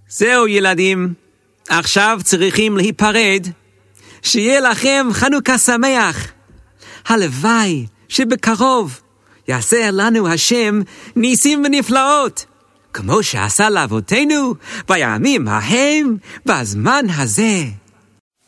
זהו ילדים, עכשיו צריכים להיפרד. שיהיה לכם חנוכה שמח. הלוואי שבקרוב יעשה לנו השם ניסים ונפלאות, כמו שעשה לאבותינו בימים ההם בזמן הזה.